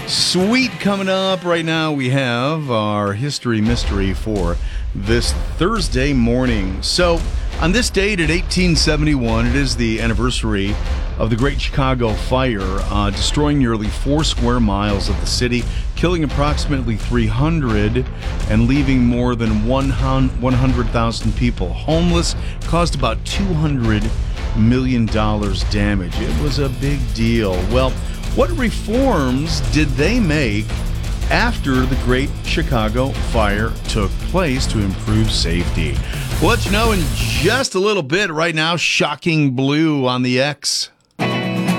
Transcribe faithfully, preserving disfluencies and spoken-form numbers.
Sweet, coming up right now, we have our history mystery for this Thursday morning. So, on this date in eighteen seventy-one, it is the anniversary of the Great Chicago Fire, uh, destroying nearly four square miles of the city, killing approximately three hundred, and leaving more than one hundred thousand people homeless, caused about two hundred million dollars damage. It was a big deal. Well, what reforms did they make after the Great Chicago Fire took place to improve safety? We'll let you know in just a little bit. Right now, Shocking Blue on the X.